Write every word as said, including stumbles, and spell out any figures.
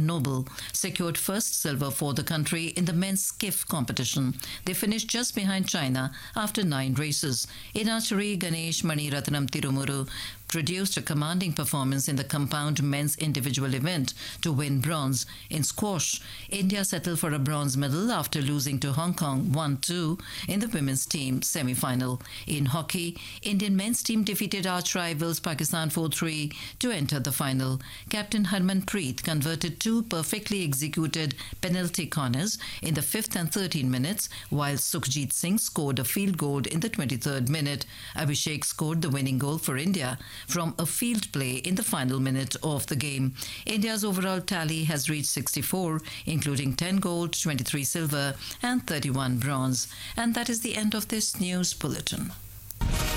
Noble secured first silver for the country in the men's skiff competition. They finished just behind China after nine races. In archery, Ganesh Maniratnam Tirumuru produced a commanding performance in the compound men's individual event to win bronze. In squash, India settled for a bronze medal after losing to Hong Kong one two in the women's team semi-final. In hockey, Indian men's team defeated arch rivals Pakistan four three to enter the final. Captain Harmanpreet converted two perfectly executed penalty corners in the fifth and thirteenth minutes, while Sukhjit Singh scored a field goal in the twenty-third minute. Abhishek scored the winning goal for India from a field play in the final minute of the game. India's overall tally has reached sixty-four, including ten gold, twenty-three silver and thirty-one bronze. And that is the end of this news bulletin.